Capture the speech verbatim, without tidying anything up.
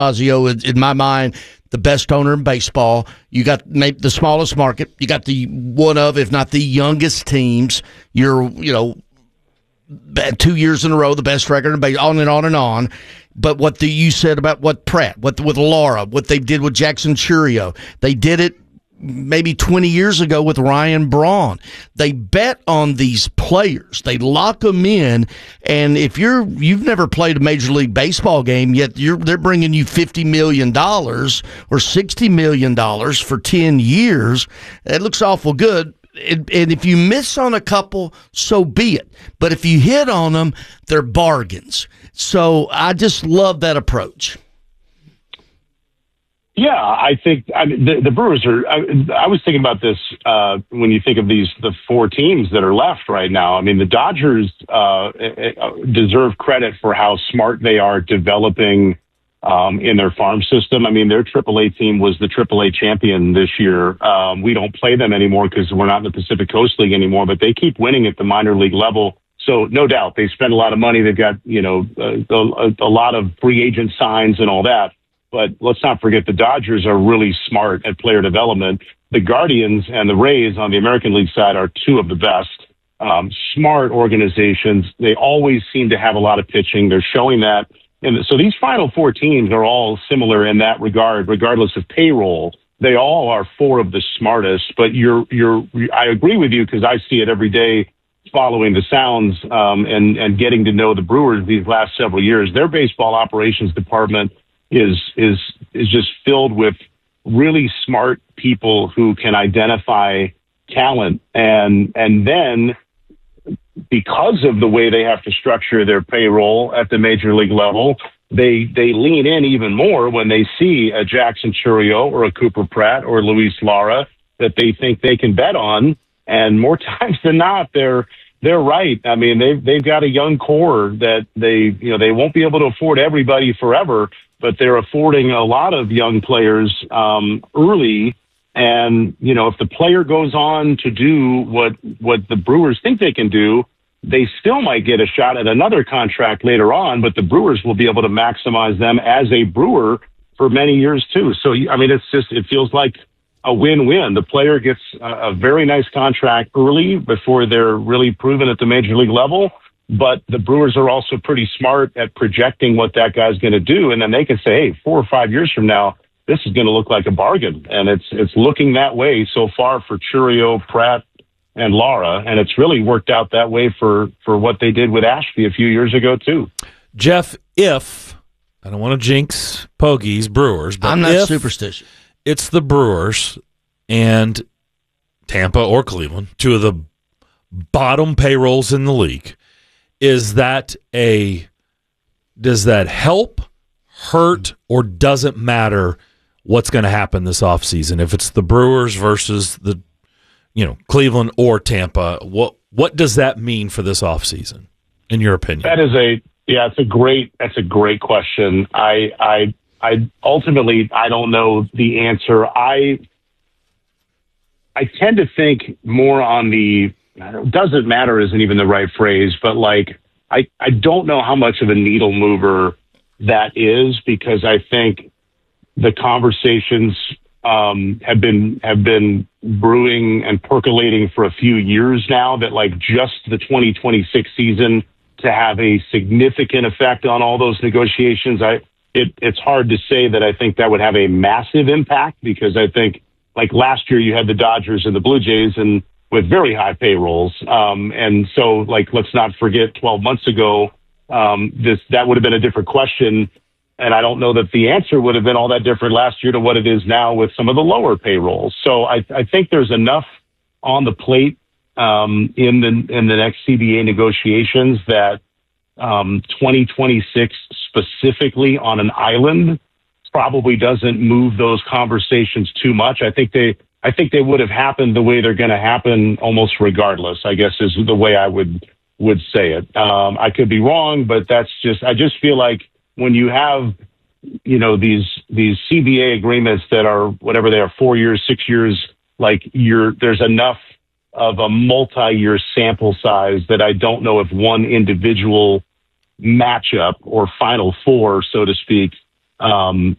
Ozzie-O, in, in my mind, the best owner in baseball. You got maybe the smallest market. You got the one of, if not the youngest teams. You're, you know, two years in a row, the best record in baseball, on and on and on. But what the, you said about what Pratt, what with Laura, what they did with Jackson Chourio, they did it maybe twenty years ago with Ryan Braun. They bet on these players. They lock them in, and if you're you've never played a Major League Baseball game yet, you're they're bringing you fifty million dollars or sixty million dollars for ten years. It looks awful good. And if you miss on a couple, so be it. But if you hit on them, they're bargains. So I just love that approach. Yeah, I think I mean, the, the Brewers are. I, I was thinking about this uh, when you think of these the four teams that are left right now. I mean, the Dodgers uh, deserve credit for how smart they are developing um, in their farm system. I mean, their triple A team was the triple A champion this year. Um, we don't play them anymore because we're not in the Pacific Coast League anymore, but they keep winning at the minor league level. So no doubt they spend a lot of money. They've got, you know, a, a, a lot of free agent signs and all that. But let's not forget the Dodgers are really smart at player development. The Guardians and the Rays on the American League side are two of the best. Um, smart organizations. They always seem to have a lot of pitching. They're showing that. And so these final four teams are all similar in that regard, regardless of payroll. They all are four of the smartest. But you're, you're, I agree with you because I see it every day following the Sounds um, and, and getting to know the Brewers these last several years. Their baseball operations department is is is just filled with really smart people who can identify talent, and and then because of the way they have to structure their payroll at the major league level, they they lean in even more when they see a Jackson Chourio or a Cooper Pratt or Luis Lara that they think they can bet on, and more times than not, they're they're right. I mean, they've they've got a young core that they you know they won't be able to afford everybody forever, but they're affording a lot of young players um, early. And, you know, if the player goes on to do what, what the Brewers think they can do, they still might get a shot at another contract later on, but the Brewers will be able to maximize them as a Brewer for many years too. So, I mean, it's just, it feels like a win-win. The player gets a, a very nice contract early before they're really proven at the major league level. But the Brewers are also pretty smart at projecting what that guy's going to do. And then they can say, hey, four or five years from now, this is going to look like a bargain. And it's it's looking that way so far for Chourio, Pratt, and Lara. And it's really worked out that way for, for what they did with Ashby a few years ago, too. Jeff, if, I don't want to jinx Pogies, Brewers, but I'm not if superstitious. It's the Brewers and Tampa or Cleveland, two of the bottom payrolls in the league. Is that a, does that help, hurt, or doesn't matter what's going to happen this offseason? If it's the Brewers versus the, you know, Cleveland or Tampa, what what does that mean for this offseason, in your opinion? That is a, yeah, it's a great, that's a great question. I, I, I ultimately, I don't know the answer. I, I tend to think more on the, doesn't matter isn't even the right phrase, but like, I, I don't know how much of a needle mover that is, because I think the conversations um, have been, have been brewing and percolating for a few years now that like just the twenty twenty-six season to have a significant effect on all those negotiations. I, it, it's hard to say that I think that would have a massive impact, because I think like last year you had the Dodgers and the Blue Jays and with very high payrolls. Um, and so, like, let's not forget twelve months ago, um, this that would have been a different question. And I don't know that the answer would have been all that different last year to what it is now with some of the lower payrolls. So I, I think there's enough on the plate um, in the in the next C B A negotiations that um, twenty twenty-six specifically on an island probably doesn't move those conversations too much. I think they I think they would have happened the way they're going to happen almost regardless, I guess is the way I would would say it. Um, I could be wrong, but that's just, I just feel like when you have, you know, these these C B A agreements that are whatever they are, four years, six years, like you're there's enough of a multi-year sample size that I don't know if one individual matchup or Final Four, so to speak, Um,